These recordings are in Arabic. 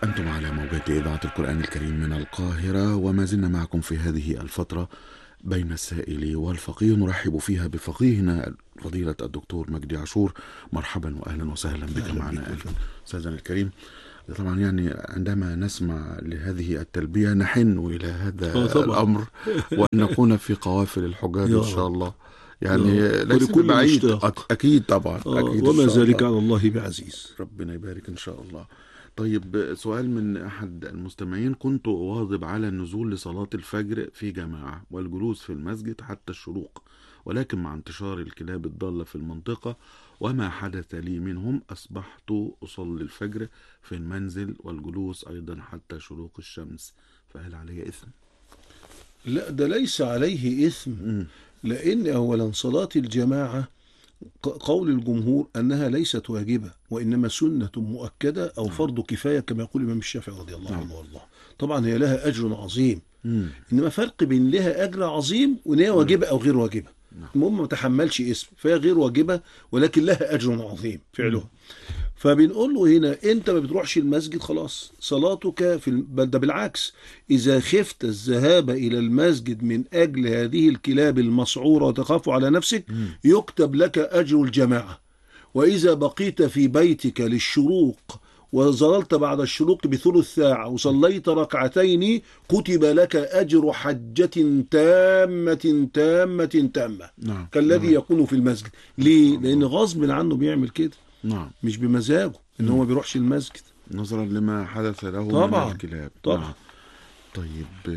أنتم على موجات إذاعة القرآن الكريم من القاهرة، وما زلنا معكم في هذه الفترة بين السائل والفقيه، نرحب فيها بفقيهنا فضيلة الدكتور مجدي عاشور. مرحبا وأهلا وسهلا بك معنا أستاذنا الكريم. طبعا يعني عندما نسمع لهذه التلبية نحن إلى هذا الأمر وأن نكون في قوافل الحجاج إن شاء الله، يعني ليس بعيد. أكيد طبعا أكيد، وما ذلك على الله بعزيز. ربنا يبارك إن شاء الله. طيب، سؤال من أحد المستمعين: كنت أواظب على النزول لصلاة الفجر في جماعة والجلوس في المسجد حتى الشروق، ولكن مع انتشار الكلاب الضالة في المنطقة وما حدث لي منهم أصبحت أصلي الفجر في المنزل والجلوس أيضا حتى شروق الشمس، فهل علي إثم؟ لا، ده ليس عليه إثم. لأن أولا صلاة الجماعة قول الجمهور أنها ليست واجبة، وإنما سنة مؤكدة أو فرض كفاية كما يقول الإمام الشافعي رضي الله عنه وارضاه. طبعا هي لها أجر عظيم، إنما فرق بين لها أجر عظيم وإن هي واجبة أو غير واجبة. المهم ما تحملش اسم، فهي غير واجبة ولكن لها أجر عظيم فعلها. فبنقول له هنا انت ما بتروحش المسجد، خلاص صلاتك بل ده بالعكس، اذا خفت الذهاب الى المسجد من اجل هذه الكلاب المسعوره وتخاف على نفسك يكتب لك اجر الجماعه. واذا بقيت في بيتك للشروق وظللت بعد الشروق بثلث ساعة وصليت ركعتين كتب لك أجر حجة تامة تامة تامة كالذي يكون في المسجد. ليه؟ لأن غصب عنه بيعمل كده، مش بمزاجه ان هو بيروحش المسجد نظرا لما حدث له طبعا من الكلاب. طبعا. طيب،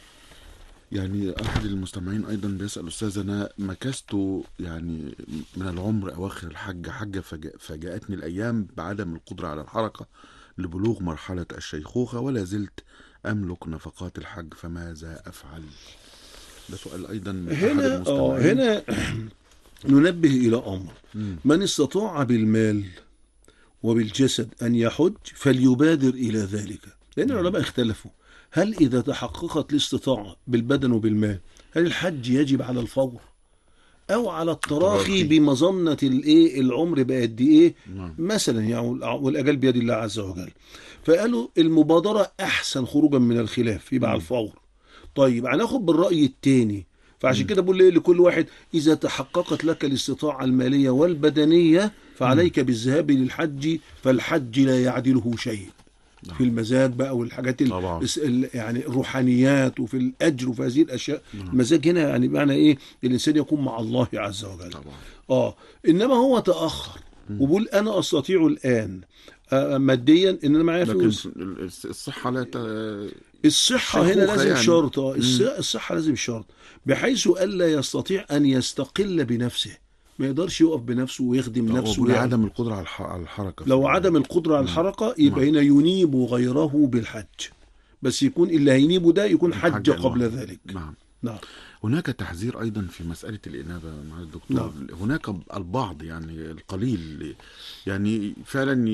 يعني احد المستمعين ايضا بيسأل: استاذنا، مكثت يعني من العمر اواخر الحج حجة فجاءتني الايام بعدم القدرة على الحركة لبلوغ مرحلة الشيخوخة ولا زلت املك نفقات الحج، فماذا افعل؟ ده سؤال ايضا من احد المستمعين. هنا ننبه إلى أمر: من استطاع بالمال وبالجسد أن يحج فليبادر إلى ذلك. لأن العلماء اختلفوا هل إذا تحققت الاستطاعة بالبدن وبالمال هل الحج يجب على الفور أو على التراخي بمظنة العمر بقد إيه مثلا، يعني والأجل بيد الله عز وجل. فقالوا المبادرة أحسن خروجا من الخلاف، يبقى على الفور. طيب هناخد بالرأي الثاني، فعشان كده بقول لكل واحد: إذا تحققت لك الاستطاعة المالية والبدنية فعليك بالذهاب للحج، فالحج لا يعدله شيء في المزاج بقى والحاجات يعني الروحانيات وفي الأجر وفي هذه الأشياء. المزاج هنا يعني معنى إيه؟ الإنسان يكون مع الله عز وجل. إنما هو تأخر وبقول أنا أستطيع الآن ماديا إن أنا معايا فلوس. الصحة لا الصحة هنا لازم يعني شرط. الصحة لازم شرط بحيث ألا يستطيع أن يستقل بنفسه، ما يقدرش يقف بنفسه ويخدم نفسه. يعني عدم القدرة على الحركة. لو عدم القدرة على الحركة يبقى هنا ينيب غيره بالحج، بس يكون اللي هينيبه ده يكون حج قبل ذلك. نعم. هناك تحذير أيضا في مسألة الإنابة مع الدكتور. هناك البعض يعني القليل يعني فعلا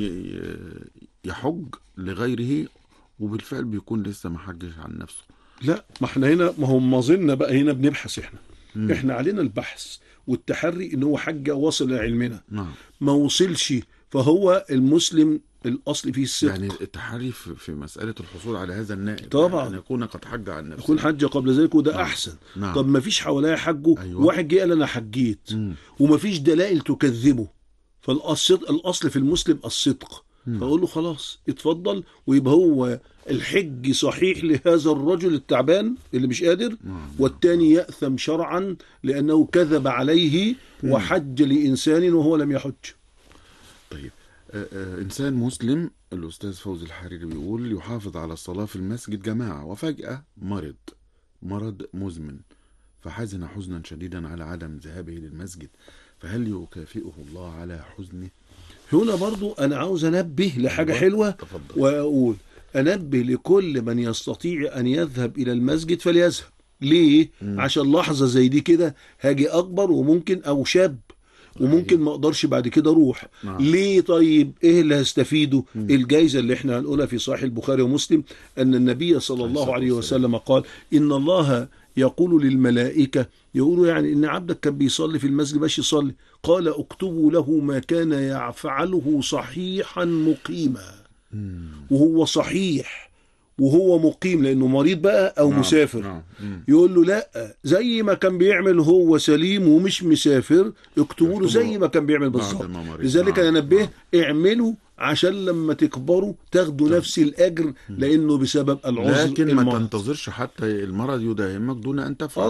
يحج لغيره وبالفعل بيكون لسه ما حجش عن نفسه. لا، ما احنا هنا ما هو ما زلنا بقى هنا بنبحث. احنا علينا البحث والتحري ان هو حج وصل لعلمنا. ما وصلش فهو المسلم الاصل فيه الصدق. يعني التحري في مسألة الحصول على هذا النائب طبعا يعني أن يكون قد حج عن نفسه، يكون حج قبل ذلك، وده احسن. طب ما فيش حواليا حجه. واحد جه قال انا حجيت وما فيش دلائل تكذبه، فالاصل في المسلم الصدق. فأقول له خلاص اتفضل، ويبقى هو الحج صحيح لهذا الرجل التعبان اللي مش قادر، والتاني يأثم شرعا لأنه كذب عليه وحج لإنسان وهو لم يحج. طيب، إنسان مسلم، الأستاذ فوزي الحريري بيقول يحافظ على الصلاة في المسجد جماعة وفجأة مرض مزمن فحزن حزنا شديدا على عدم ذهابه للمسجد، فهل يكافئه الله على حزنه؟ هنا برضو أنا عاوز أنبه لحاجة حلوة. وأقول أنبه لكل من يستطيع أن يذهب إلى المسجد فليذهب. ليه؟ عشان لحظة زي دي كده هاجي أكبر وممكن أو شاب وممكن ما أقدرش بعد كده أروح. ليه؟ طيب إيه اللي هستفيده؟ الجايزة اللي إحنا هنقولها في صحيح البخاري ومسلم أن النبي صلى الله عليه وسلم قال: إن الله يقول للملائكة، يقولوا يعني إن عبدك كان بيصلي في المسجد باش يصلي، قال اكتبوا له ما كان يفعله صحيحا مقيما. وهو صحيح وهو مقيم لأنه مريض بقى أو مسافر، يقول له لا، زي ما كان بيعمل هو سليم ومش مسافر اكتبوا له زي ما كان بيعمل بالظبط. لذلك أنا نبه اعملوا عشان لما تكبروا تاخدوا نفس الأجر، لأنه بسبب العذر لكن ما تنتظرش حتى المرض يداهمك دون أن تفعل.